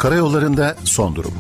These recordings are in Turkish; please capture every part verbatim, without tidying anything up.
Karayollarında son durum.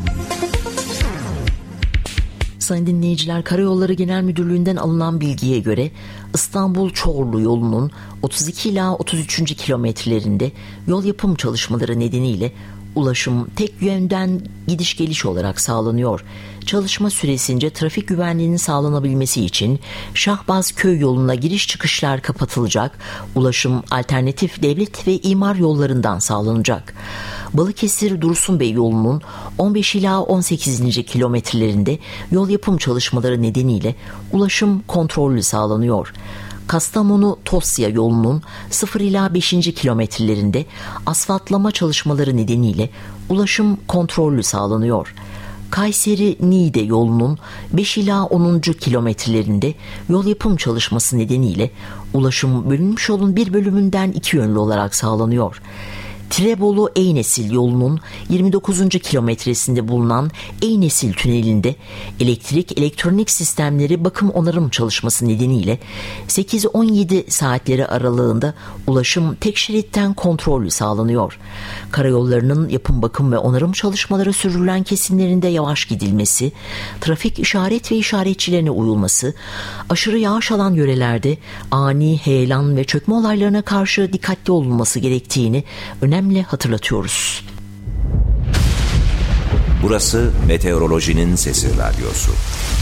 Sayın dinleyiciler, Karayolları Genel Müdürlüğü'nden alınan bilgiye göre İstanbul-Çorlu yolunun otuz iki ila otuz üçüncü kilometrelerinde yol yapım çalışmaları nedeniyle ulaşım tek yönden gidiş geliş olarak sağlanıyor. Çalışma süresince trafik güvenliğinin sağlanabilmesi için Şahbazköy yoluna giriş çıkışlar kapatılacak, ulaşım alternatif devlet ve imar yollarından sağlanacak. Balıkesir-Dursunbey yolunun on beş ila on sekizinci kilometrelerinde yol yapım çalışmaları nedeniyle ulaşım kontrollü sağlanıyor. Kastamonu-Tosya yolunun sıfır ila beşinci kilometrelerinde asfaltlama çalışmaları nedeniyle ulaşım kontrollü sağlanıyor. Kayseri-Niğde yolunun beş ila onuncu kilometrelerinde yol yapım çalışması nedeniyle ulaşım bölünmüş yolun bir bölümünden iki yönlü olarak sağlanıyor. Tirebolu-Eynesil yolunun yirmi dokuzuncu kilometresinde bulunan Eynesil tünelinde elektrik elektronik sistemleri bakım onarım çalışması nedeniyle sekiz on yedi saatleri aralığında ulaşım tek şeritten kontrollü sağlanıyor. Karayollarının yapım bakım ve onarım çalışmaları sürdürülen kesimlerinde yavaş gidilmesi, trafik işaret ve işaretçilerine uyulması, aşırı yağış alan yörelerde ani heyelan ve çökme olaylarına karşı dikkatli olunması gerektiğini önemli hatırlatıyoruz. Burası Meteorolojinin Sesi Radyosu.